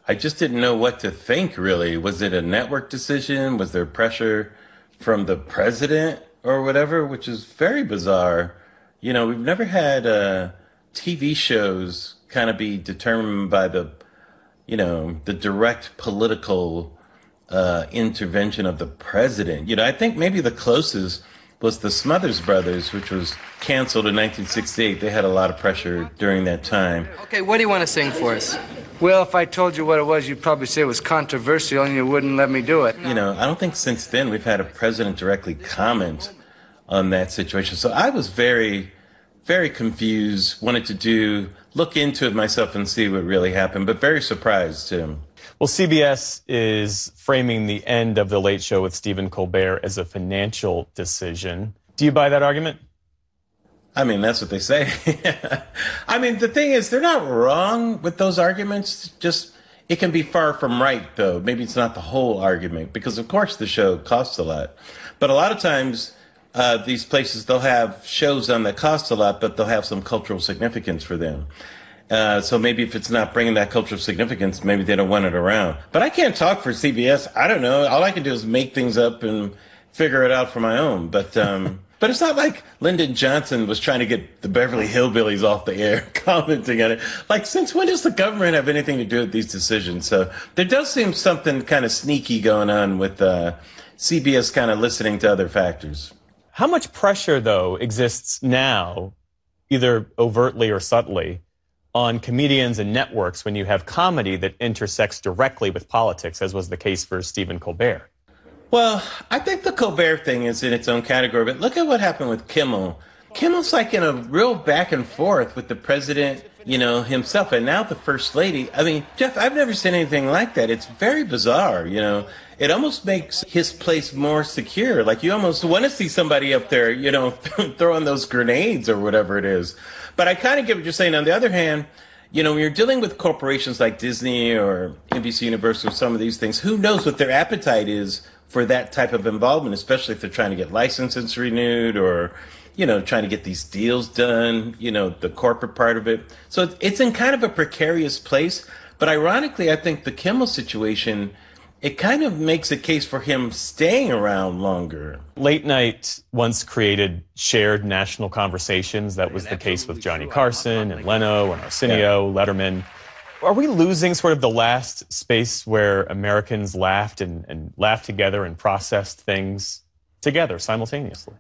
I just didn't know what to think, really. Was it a network decision? Was there pressure from the president or whatever, which is very bizarre. We've never had TV shows kind of be determined by the direct political intervention of the president. I think maybe the closest was the Smothers Brothers, which was canceled in 1968. They had a lot of pressure during that time. Okay, what do you want to sing for us? Well, if I told you what it was, you'd probably say it was controversial and you wouldn't let me do it. I don't think since then we've had a president directly comment on that situation. So I was very, very confused, wanted to look into it myself and see what really happened, but very surprised, Tim. Well, CBS is framing the end of The Late Show with Stephen Colbert as a financial decision. Do you buy that argument? I mean, that's what they say. I mean, the thing is, they're not wrong with those arguments. Just, it can be far from right, though. Maybe it's not the whole argument, because, of course, the show costs a lot. But a lot of times, these places, they'll have shows on that cost a lot, but they'll have some cultural significance for them. So maybe if it's not bringing that cultural significance, maybe they don't want it around. But I can't talk for CBS. I don't know. All I can do is make things up and figure it out for my own. But it's not like Lyndon Johnson was trying to get the Beverly Hillbillies off the air, commenting on it. Like, since when does the government have anything to do with these decisions? So there does seem something kind of sneaky going on with CBS kind of listening to other factors. How much pressure, though, exists now, either overtly or subtly, on comedians and networks when you have comedy that intersects directly with politics, as was the case for Stephen Colbert? Well, I think the Colbert thing is in its own category, but look at what happened with Kimmel. Kimmel's like in a real back and forth with the president, himself, and now the first lady. I mean, Jeff, I've never seen anything like that. It's very bizarre, It almost makes his place more secure. Like, you almost want to see somebody up there, throwing those grenades or whatever it is. But I kind of get what you're saying. On the other hand, when you're dealing with corporations like Disney or NBC Universal, some of these things, who knows what their appetite is for that type of involvement, especially if they're trying to get licenses renewed or, trying to get these deals done, the corporate part of it. So it's in kind of a precarious place. But ironically, I think the Kimmel situation, it kind of makes a case for him staying around longer. Late night once created shared national conversations. That was the case with Johnny Carson and Leno and Arsenio, Letterman. Are we losing sort of the last space where Americans laughed and laughed together and processed things together simultaneously?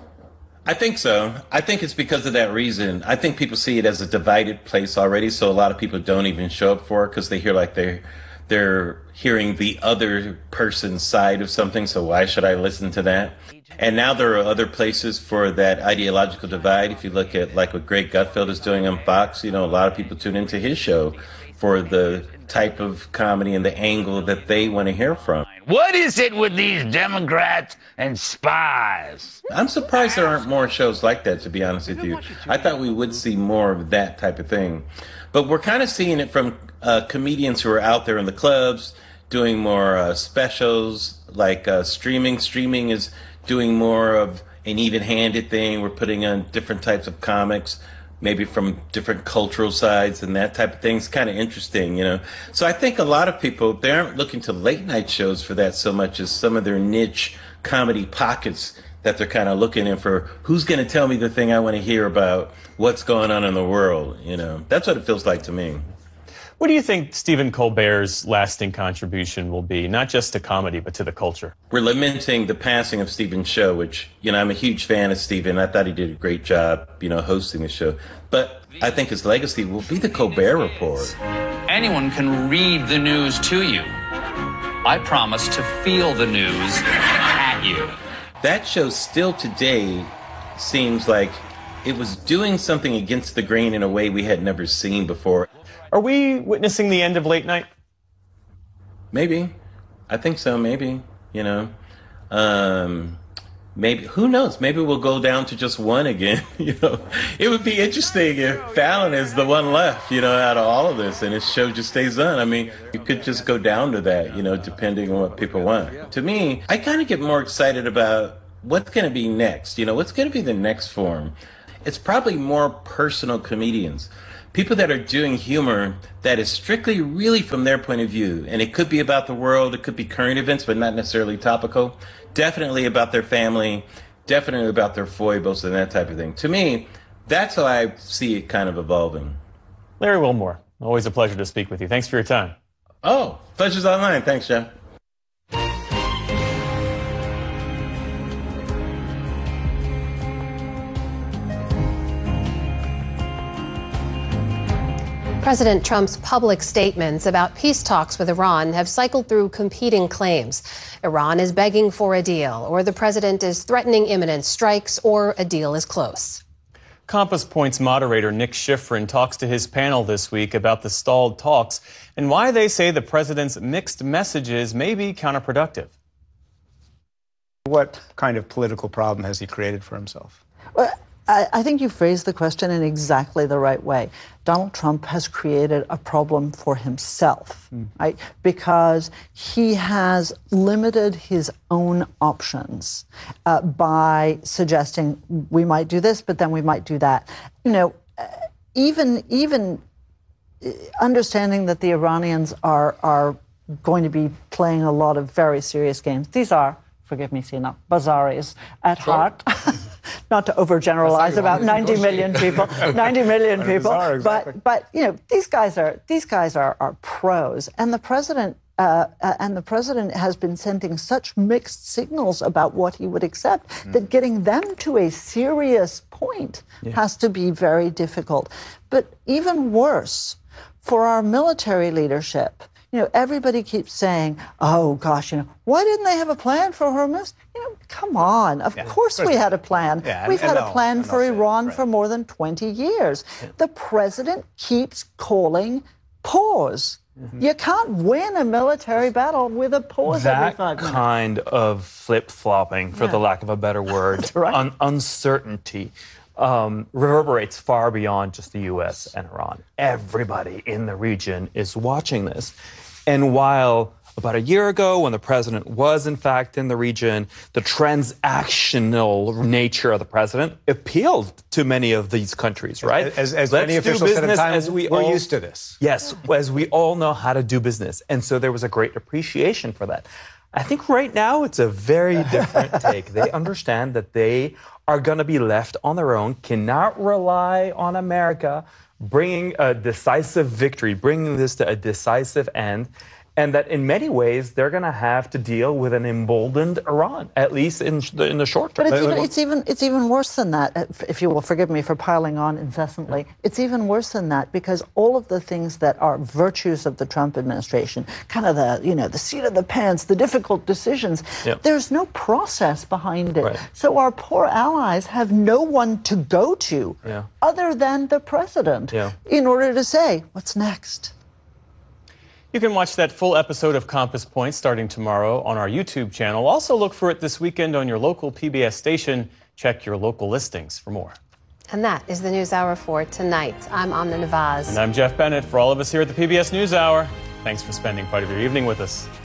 I think so. I think it's because of that reason. I think people see it as a divided place already, so a lot of people don't even show up for it because they hear like they're hearing the other person's side of something, so why should I listen to that? And now there are other places for that ideological divide. If you look at like what Greg Gutfeld is doing on Fox, a lot of people tune into his show for the type of comedy and the angle that they want to hear from. What is it with these Democrats and spies? I'm surprised there aren't more shows like that, to be honest with you. I thought we would see more of that type of thing. But we're kind of seeing it from comedians who are out there in the clubs doing more specials, like streaming. Streaming is doing more of an even-handed thing. We're putting on different types of comics, maybe from different cultural sides and that type of thing. It's kind of interesting, So I think a lot of people, they aren't looking to late-night shows for that so much as some of their niche comedy pockets that they're kind of looking in for. Who's going to tell me the thing I want to hear about what's going on in the world, That's what it feels like to me. What do you think Stephen Colbert's lasting contribution will be, not just to comedy, but to the culture? We're lamenting the passing of Stephen's show, which, I'm a huge fan of Stephen. I thought he did a great job, hosting the show. But I think his legacy will be the Colbert Report. Anyone can read the news to you. I promise to feel the news at you. That show still today seems like it was doing something against the grain in a way we had never seen before. Are we witnessing the end of late night? Maybe. I think so, maybe. Maybe, who knows? Maybe we'll go down to just one again. It would be interesting if Fallon is the one left, out of all of this, and his show just stays on. I mean, you could just go down to that, depending on what people want. To me, I kind of get more excited about what's going to be next. What's going to be the next form? It's probably more personal comedians. people that are doing humor that is strictly really from their point of view. And it could be about the world, it could be current events, but not necessarily topical. Definitely about their family, definitely about their foibles and that type of thing. To me, that's how I see it kind of evolving. Larry Wilmore, always a pleasure to speak with you. Thanks for your time. Oh, pleasure's all mine. Thanks, Jeff. President Trump's public statements about peace talks with Iran have cycled through competing claims. Iran is begging for a deal, or the president is threatening imminent strikes, or a deal is close. Compass Point's moderator Nick Schifrin talks to his panel this week about the stalled talks and why they say the president's mixed messages may be counterproductive. What kind of political problem has he created for himself? Well, I think you phrased the question in exactly the right way. Donald Trump has created a problem for himself, right? Because he has limited his own options by suggesting we might do this, but then we might do that. You know, even understanding that the Iranians are going to be playing a lot of very serious games. These are, forgive me, Sina, Bazaris at heart. Not to overgeneralize about 90 million people, 90 million people, exactly. but you know, these guys are pros, and the president has been sending such mixed signals about what he would accept that getting them to a serious point has to be very difficult. But even worse, for our military leadership, you know, everybody keeps saying, oh, gosh, you know, why didn't they have a plan for Hormuz? You know, come on. Of course we had a plan. We've had a plan for Iran for more than 20 years. The president keeps calling pause. You can't win a military battle with a pause every 5 minutes. That kind of flip-flopping, for the lack of a better word, uncertainty, reverberates far beyond just the U.S. and Iran. Everybody in the region is watching this. And while about a year ago, when the president was, in fact, in the region, the transactional nature of the president appealed to many of these countries, right? As many officials said at the time, we're used to this. Yes, as we all know how to do business. And so there was a great appreciation for that. I think right now it's a very different take. They understand that they are going to be left on their own, cannot rely on America bringing a decisive victory, bringing this to a decisive end, and that in many ways they're going to have to deal with an emboldened Iran, at least in the short term. But it's even worse than that, if you will forgive me for piling on incessantly. It's even worse than that because all of the things that are virtues of the Trump administration, kind of the seat of the pants, the difficult decisions, there's no process behind it. So our poor allies have no one to go to other than the president in order to say, what's next? You can watch that full episode of Compass Point starting tomorrow on our YouTube channel. Also look for it this weekend on your local PBS station. Check your local listings for more. And that is the News Hour for tonight. I'm Amna Nawaz. And I'm Jeff Bennett. For all of us here at the PBS NewsHour, thanks for spending part of your evening with us.